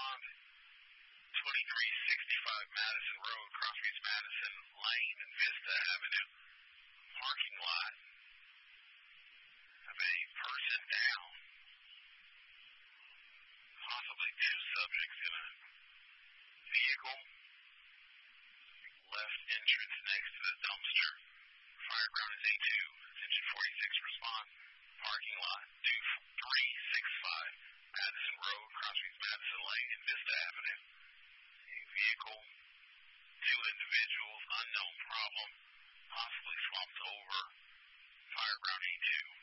respond. 2365 Madison Road, crossbreeds Madison Lane and Vista Avenue. Parking lot. Have a person down. Possibly two subjects in a vehicle. Left entrance next to the dumpster. Fire ground is A2. Attention 46 response. Parking lot 2365 Madison Road, crossbreeds Madison Lane and Vista Avenue. A vehicle, two individuals, unknown problem, possibly slumped over. Fire ground A2.